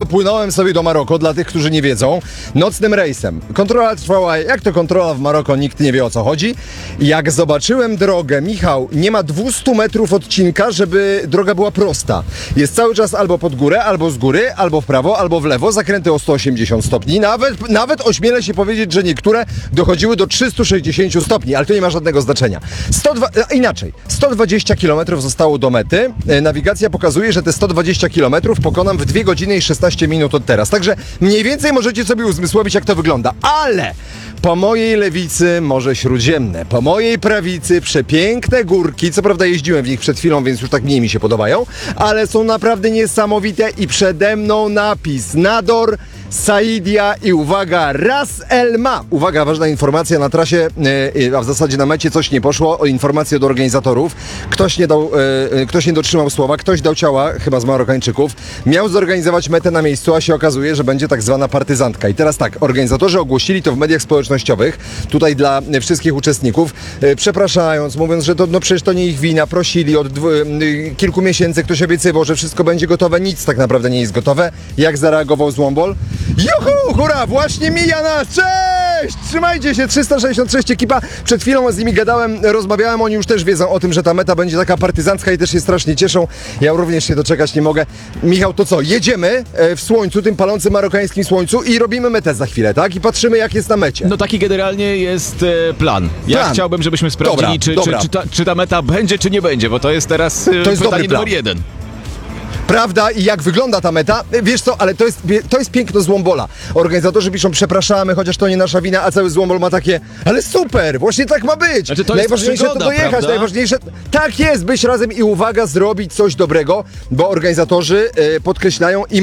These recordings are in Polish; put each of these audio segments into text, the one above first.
płynąłem sobie do Maroko, dla tych, którzy nie wiedzą, nocnym rejsem. Kontrola trwała, jak to kontrola w Maroko, nikt nie wie, o co chodzi. Jak zobaczyłem drogę, Michał, nie ma 200 metrów odcinka, żeby droga była prosta. Jest cały czas albo pod górę, albo z góry, albo w prawo, albo w lewo, zakręty o 180 stopni. Nawet ośmielę się powiedzieć, że niektóre dochodziły do 360 stopni, ale to nie ma żadnego znaczenia. 120 km zostało do mety. Nawigacja pokazuje, że te 120 km pokonam w 2 godziny i 16 minut od teraz. Także mniej więcej możecie sobie uzmysłowić, jak to wygląda. Ale po mojej lewicy Morze Śródziemne, po mojej prawicy przepiękne górki. Co prawda jeździłem w nich przed chwilą, więc już tak mniej mi się podobają, ale są naprawdę niesamowite i przede mną napis Nador, Saidia i uwaga, Ras El Ma. Uwaga, ważna informacja na trasie, a w zasadzie na mecie coś nie poszło, o informację od organizatorów. Ktoś nie dotrzymał słowa, ktoś dał ciała, chyba z Marokańczyków. Miał zorganizować metę na miejscu, a się okazuje, że będzie tak zwana partyzantka. I teraz tak, organizatorzy ogłosili to w mediach społecznościowych, tutaj dla wszystkich uczestników, przepraszając, mówiąc, że to przecież to nie ich wina, prosili od kilku miesięcy, ktoś obiecywał, że wszystko będzie gotowe, nic tak naprawdę nie jest gotowe. Jak zareagował Złombol? Juhu, hurra, właśnie mija nas, cześć! Trzymajcie się, 366 ekipa, przed chwilą z nimi gadałem, rozmawiałem, oni już też wiedzą o tym, że ta meta będzie taka partyzancka i też się strasznie cieszą, ja również się doczekać nie mogę. Michał, to co, jedziemy w słońcu, tym palącym marokańskim słońcu i robimy metę za chwilę, tak? I patrzymy, jak jest na mecie. No taki generalnie jest plan. Ja chciałbym, żebyśmy sprawdzili, czy ta meta będzie, czy nie będzie, bo to jest teraz pytanie numer 1. Prawda i jak wygląda ta meta? Wiesz co, ale to jest piękno Złombola. Organizatorzy piszą, przepraszamy, chociaż to nie nasza wina, a cały Złombol ma takie, ale super, właśnie tak ma być. Znaczy, to najważniejsze jest przygoda, to dojechać, prawda? najważniejsze, tak jest, być razem i uwaga, zrobić coś dobrego, bo organizatorzy podkreślają i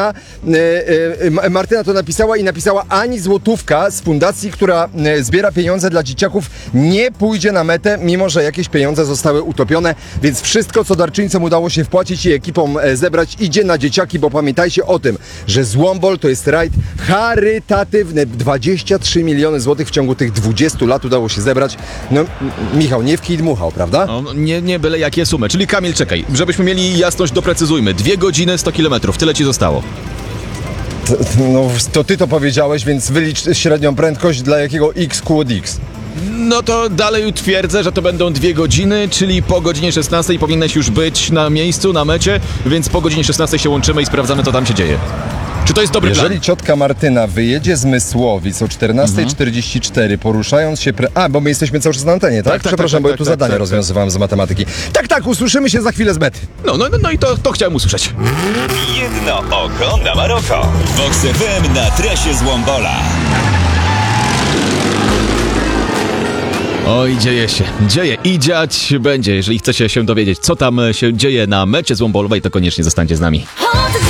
Martyna to napisała, ani złotówka z fundacji, która zbiera pieniądze dla dzieciaków, nie pójdzie na metę, mimo że jakieś pieniądze zostały utopione, więc wszystko, co darczyńcom udało się wpłacić i ekipom zebrać, idzie na dzieciaki, bo pamiętajcie o tym, że Złombol to jest rajd charytatywny. 23 miliony złotych w ciągu tych 20 lat udało się zebrać. No, Michał, nie w kij dmuchał, prawda? No, nie byle jakie sumy. Czyli Kamil, czekaj, żebyśmy mieli jasność, doprecyzujmy. 2 godziny, 100 kilometrów, tyle ci zostało. No, to ty to powiedziałeś, więc wylicz średnią prędkość dla jakiego X quad X. No to dalej twierdzę, że to będą 2 godziny, czyli po godzinie 16 powinieneś już być na miejscu, na mecie, więc po godzinie 16 się łączymy i sprawdzamy, co tam się dzieje. Czy to jest dobry plan? Jeżeli ciotka Martyna wyjedzie z Mysłowic o 14:44, poruszając się... bo my jesteśmy cały czas na antenie, tak? Przepraszam, bo ja tu zadania rozwiązywałem z matematyki. Tak, usłyszymy się za chwilę z mety. No i to chciałem usłyszeć. Jedno oko na Maroko. Vox FM na trasie Złombola. Oj, dzieje i dziać będzie. Jeżeli chcecie się dowiedzieć, co tam się dzieje na mecie złombolowej, to koniecznie zostańcie z nami.